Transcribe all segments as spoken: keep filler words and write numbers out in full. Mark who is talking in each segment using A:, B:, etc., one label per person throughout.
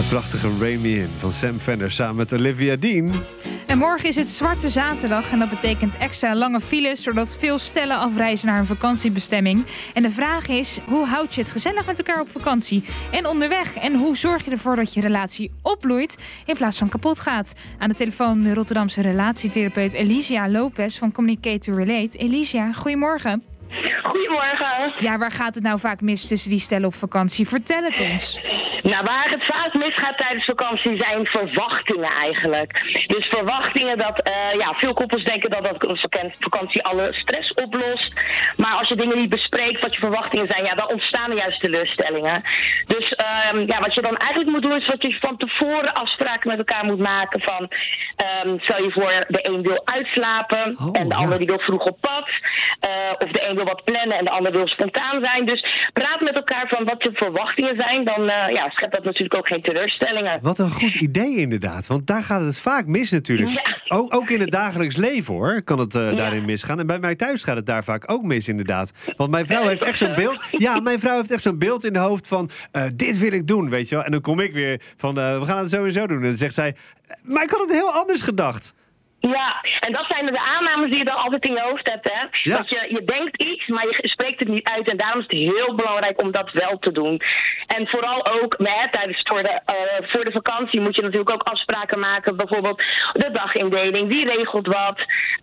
A: Prachtige Rain Me In van Sam Fender samen met Olivia Dean.
B: En morgen is het Zwarte Zaterdag en dat betekent extra lange files, zodat veel stellen afreizen naar hun vakantiebestemming. En de vraag is, hoe houd je het gezellig met elkaar op vakantie en onderweg? En hoe zorg je ervoor dat je relatie opbloeit in plaats van kapot gaat? Aan de telefoon de Rotterdamse relatietherapeut Elisia Lopez van Communicate to Relate. Elisia, goedemorgen.
C: Goedemorgen.
B: Ja, waar gaat het nou vaak mis tussen die stellen op vakantie? Vertel het ons.
C: Nou, waar het vaak misgaat tijdens vakantie zijn verwachtingen eigenlijk. Dus verwachtingen dat, uh, ja, veel koppels denken dat dat vakantie alle stress oplost. Maar als je dingen niet bespreekt wat je verwachtingen zijn, ja, dan ontstaan er juist teleurstellingen. Dus um, ja, wat je dan eigenlijk moet doen is wat je van tevoren afspraken met elkaar moet maken van, um, stel je voor de een wil uitslapen oh, en de ja. ander die wil vroeg op pad. Uh, of de een wil wat plannen en de ander wil spontaan zijn. Dus praat met elkaar van wat je verwachtingen zijn, dan uh, ja, schept dat natuurlijk ook geen teleurstellingen.
A: Wat een goed idee inderdaad, want daar gaat het vaak mis natuurlijk. Ja. Ook, ook in het dagelijks leven hoor, kan het uh, daarin ja. misgaan. En bij mij thuis gaat het daar vaak ook mis inderdaad. Want mijn vrouw heeft echt zo'n beeld. Ja, mijn vrouw heeft echt zo'n beeld in de hoofd van uh, dit wil ik doen, weet je wel. En dan kom ik weer van uh, we gaan het sowieso doen. En dan zegt zij, maar ik had het heel anders gedacht.
C: Ja, en dat zijn de aannames die je dan altijd in je hoofd hebt, hè? Ja. Dat je, je denkt iets, maar je spreekt het niet uit. En daarom is het heel belangrijk om dat wel te doen. En vooral ook, hè, tijdens voor de, uh, voor de vakantie moet je natuurlijk ook afspraken maken. Bijvoorbeeld de dagindeling, wie regelt wat.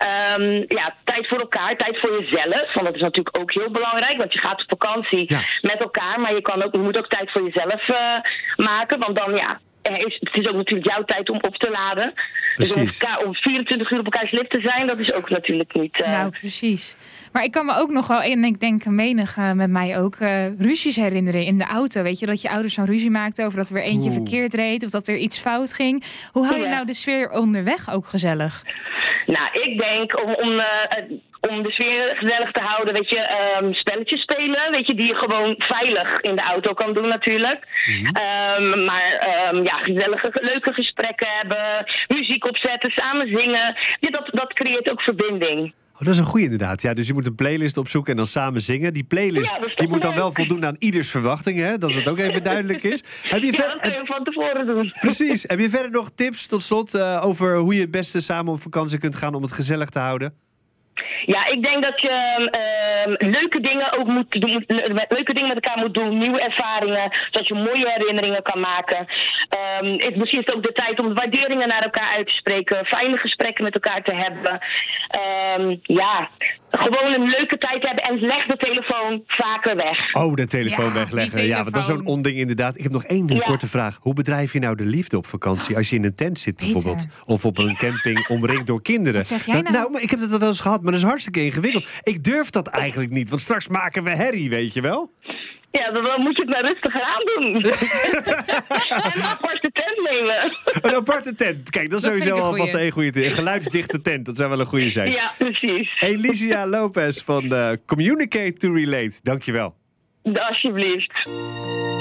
C: Um, ja, tijd voor elkaar, tijd voor jezelf. Want dat is natuurlijk ook heel belangrijk, want je gaat op vakantie ja. met elkaar. Maar je, kan ook, je moet ook tijd voor jezelf uh, maken, want dan ja... Is, het is ook natuurlijk jouw tijd om op te laden.
A: Precies.
C: Dus om, elkaar, om vierentwintig uur op elkaars lip te zijn, dat is ook natuurlijk niet... Uh...
B: Nou, precies. Maar ik kan me ook nog wel, en ik denk menig uh, met mij ook, uh, ruzies herinneren in de auto. Weet je, dat je ouders zo'n ruzie maakten over dat er weer eentje Oeh. verkeerd reed of dat er iets fout ging. Hoe hou je ja. nou de sfeer onderweg ook gezellig?
C: Nou, ik denk om... om uh, Om de sfeer gezellig te houden, weet je, um, spelletjes spelen, weet je, die je gewoon veilig in de auto kan doen natuurlijk. Mm-hmm. Um, maar um, ja, gezellige, leuke gesprekken hebben, muziek opzetten, samen zingen. Ja, dat, dat creëert ook verbinding.
A: Oh, dat is een goeie inderdaad. Ja, dus je moet een playlist opzoeken en dan samen zingen. Die playlist ja, die moet dan wel voldoen aan ieders verwachtingen, hè? Dat het ook even duidelijk is. Heb je
C: ja, ver... dat kun je van tevoren doen.
A: Precies. Heb je verder nog tips tot slot uh, over hoe je het beste samen op vakantie kunt gaan om het gezellig te houden?
C: Ja, ik denk dat je uh, leuke dingen ook moet doen, leuke dingen met elkaar moet doen, nieuwe ervaringen, zodat je mooie herinneringen kan maken. Um, het, misschien is het ook de tijd om waarderingen naar elkaar uit te spreken, fijne gesprekken met elkaar te hebben. Um, ja, gewoon een leuke tijd hebben en leg de telefoon vaker weg.
A: Oh, de telefoon
B: ja,
A: wegleggen. Ja, want dat is zo'n onding inderdaad. Ik heb nog één ja. korte vraag. Hoe bedrijf je nou de liefde op vakantie als je in een tent zit bijvoorbeeld? Peter. Of op een camping omringd door kinderen?
B: Wat zeg jij nou?
A: Nou, maar ik heb dat wel eens gehad, maar dat is hartstikke ingewikkeld. Ik durf dat eigenlijk niet, want straks maken we herrie, weet je wel?
C: Ja, dan moet je het maar rustiger aan doen. En een aparte tent nemen.
A: Een aparte tent. Kijk, dat is
B: dat
A: sowieso alvast een goede tent. Een geluidsdichte tent, dat zou wel een goede zijn.
C: Ja, precies.
A: Elisia Lopez van uh, Communicate to Relate. Dankjewel.
C: Alsjeblieft.